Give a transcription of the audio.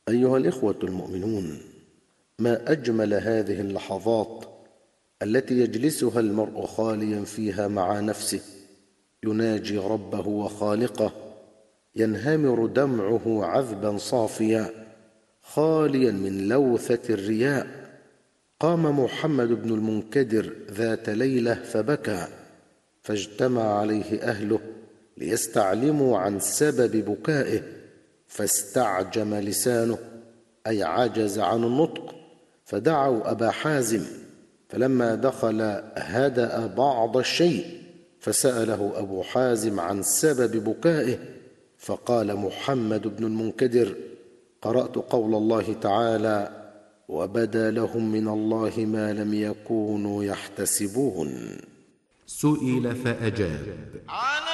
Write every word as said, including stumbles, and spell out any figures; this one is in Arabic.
أيها الإخوة المؤمنون، ما أجمل هذه اللحظات التي يجلسها المرء خاليا فيها مع نفسه، يناجي ربه وخالقه، ينهمر دمعه عذبا صافيا خاليا من لوثة الرياء. قام محمد بن المنكدر ذات ليلة فبكى، فاجتمع عليه أهله ليستعلموا عن سبب بكائه، فاستعجم لسانه، أي عجز عن النطق، فدعوا أبا حازم، فلما دخل هدأ بعض الشيء، فسأله أبو حازم عن سبب بكائه، فقال محمد بن المنكدر: قرأت قول الله تعالى: وبدا لهم من الله ما لم يكونوا يحتسبون. سئل فأجاب: